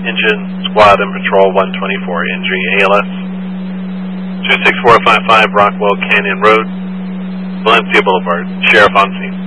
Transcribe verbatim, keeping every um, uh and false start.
engine, squad, and patrol one twenty-four. Injury A L S. two six four five five Rockwell Canyon Road, Valencia Boulevard. Sheriff on scene.